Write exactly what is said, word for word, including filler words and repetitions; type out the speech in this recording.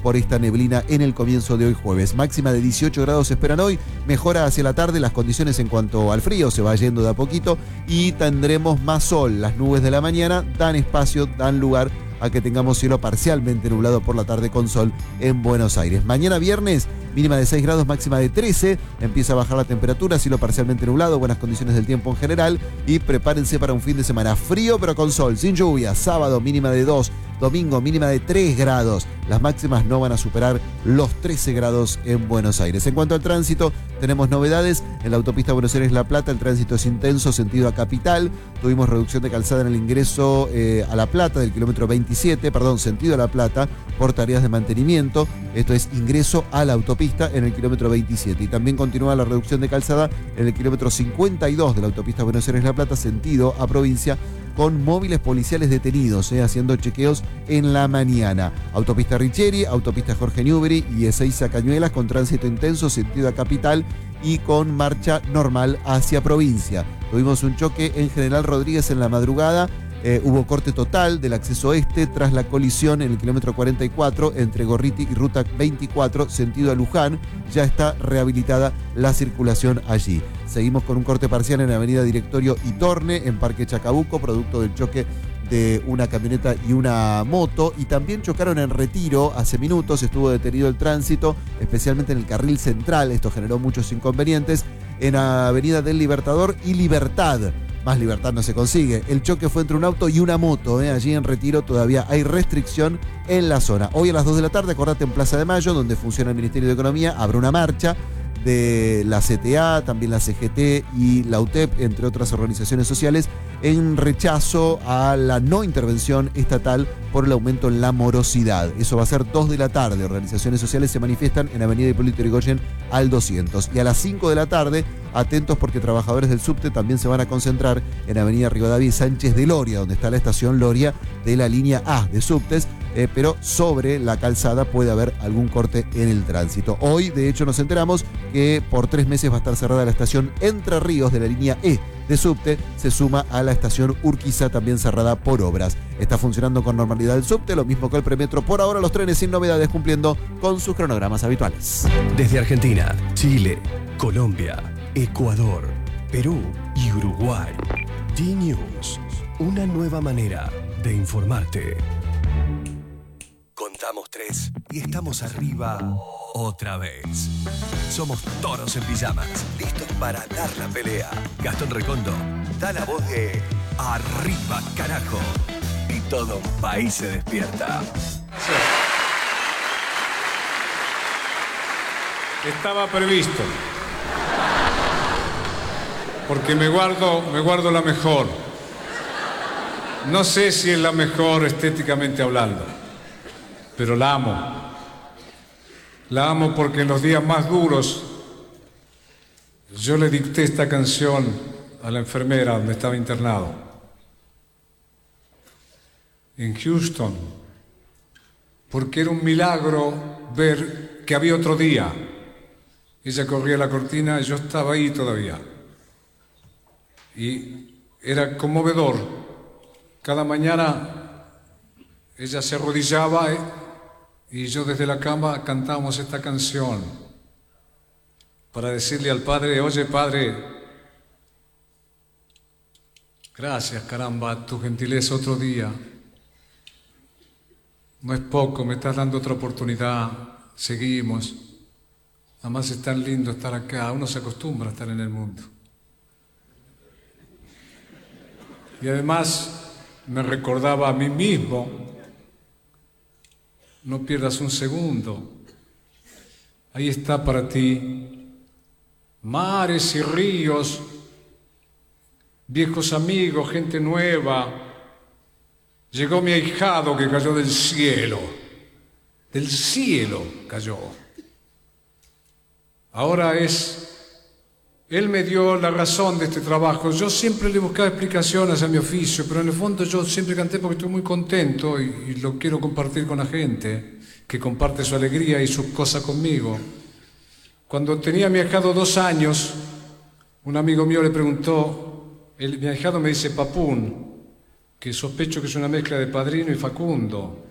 por esta neblina en el comienzo de hoy jueves. Máxima de dieciocho grados se esperan hoy, mejora hacia la tarde las condiciones en cuanto al frío, se va yendo de a poquito y tendremos más sol. Las nubes de la mañana dan espacio, dan lugar a que tengamos cielo parcialmente nublado por la tarde con sol en Buenos Aires. Mañana viernes, mínima de seis grados, máxima de trece, empieza a bajar la temperatura, cielo parcialmente nublado, buenas condiciones del tiempo en general y prepárense para un fin de semana frío pero con sol, sin lluvia. Sábado mínima de dos, domingo mínima de tres grados, las máximas no van a superar los trece grados en Buenos Aires. En cuanto al tránsito, tenemos novedades. En la autopista Buenos Aires-La Plata el tránsito es intenso, sentido a Capital. Tuvimos reducción de calzada en el ingreso eh, a La Plata del kilómetro veintisiete, perdón, sentido a La Plata por tareas de mantenimiento. Esto es ingreso a la autopista en el kilómetro veintisiete. Y también continúa la reducción de calzada en el kilómetro cincuenta y dos de la autopista Buenos Aires-La Plata, sentido a provincia, con móviles policiales detenidos, eh, haciendo chequeos en la mañana. Autopista Richeri, autopista Jorge Newbery y Ezeiza Cañuelas con tránsito intenso, sentido a Capital y con marcha normal hacia provincia. Tuvimos un choque en General Rodríguez en la madrugada. Eh, hubo corte total del acceso este tras la colisión en el kilómetro cuarenta y cuatro entre Gorriti y Ruta veinticuatro, sentido a Luján. Ya está rehabilitada la circulación allí. Seguimos con un corte parcial en la avenida Directorio y Torne, en Parque Chacabuco, producto del choque de una camioneta y una moto. Y también chocaron en Retiro hace minutos, estuvo detenido el tránsito, especialmente en el carril central. Esto generó muchos inconvenientes en la avenida del Libertador y Libertad. Más libertad no se consigue. El choque fue entre un auto y una moto. ¿eh? Allí en Retiro todavía hay restricción en la zona. Hoy a las dos de la tarde, acordate, en Plaza de Mayo, donde funciona el Ministerio de Economía, habrá una marcha de la C T A, también la C G T y la U T E P, entre otras organizaciones sociales, en rechazo a la no intervención estatal por el aumento en la morosidad. Eso va a ser dos de la tarde. Organizaciones sociales se manifiestan en Avenida Hipólito Yrigoyen al doscientos. Y a las cinco de la tarde, atentos porque trabajadores del subte también se van a concentrar en Avenida Rivadavia y Sánchez de Loria, donde está la estación Loria de la línea A de subtes, eh, pero sobre la calzada puede haber algún corte en el tránsito. Hoy, de hecho, nos enteramos que por tres meses va a estar cerrada la estación Entre Ríos de la línea E de subte, se suma a la estación Urquiza, también cerrada por obras. Está funcionando con normalidad el subte, lo mismo que el premetro. Por ahora los trenes sin novedades, cumpliendo con sus cronogramas habituales. Desde Argentina, Chile, Colombia, Ecuador, Perú y Uruguay. D-News, una nueva manera de informarte. Contamos tres y estamos arriba otra vez. Somos toros en pijamas, listos para dar la pelea. Gastón Recondo da la voz de arriba, carajo. Y todo un país se despierta. Estaba previsto. Porque me guardo, me guardo la mejor. No sé si es la mejor estéticamente hablando, pero la amo. La amo porque en los días más duros yo le dicté esta canción a la enfermera donde estaba internado. En Houston. Porque era un milagro ver que había otro día. Ella corría la cortina y yo estaba ahí todavía. Y era conmovedor. Cada mañana ella se arrodillaba ¿eh? y yo desde la cama cantábamos esta canción para decirle al Padre: oye, Padre, gracias, caramba, tu gentileza otro día. No es poco, me estás dando otra oportunidad, seguimos. Además es tan lindo estar acá, uno se acostumbra a estar en el mundo. Y además me recordaba a mí mismo: no pierdas un segundo, ahí está para ti, mares y ríos, viejos amigos, gente nueva. Llegó mi ahijado que cayó del cielo, del cielo cayó. Ahora es... Él me dio la razón de este trabajo. Yo siempre le buscaba explicaciones a mi oficio, pero en el fondo yo siempre canté porque estoy muy contento y, y lo quiero compartir con la gente, que comparte su alegría y sus cosas conmigo. Cuando tenía mi ahijado dos años, un amigo mío le preguntó, el, mi ahijado me dice Papún, que sospecho que es una mezcla de Padrino y Facundo.